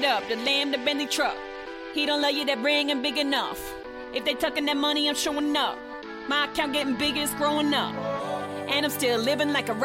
up, the lamb, the Bentley truck. He don't love you, that ring ain't big enough. If they tucking that money, I'm showing up. My account getting bigger, it's growing up. And I'm still living like a